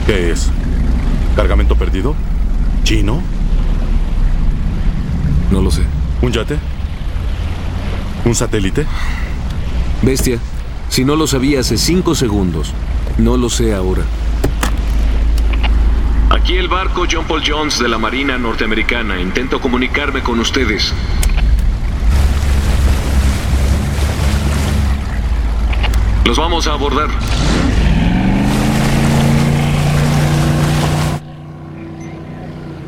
¿Qué es? ¿Cargamento perdido? ¿Chino? No lo sé. ¿Un yate? ¿Un satélite? Bestia, si no lo sabía hace 5 segundos, no lo sé ahora. Aquí el barco John Paul Jones de la Marina Norteamericana. Intento comunicarme con ustedes. Los vamos a abordar.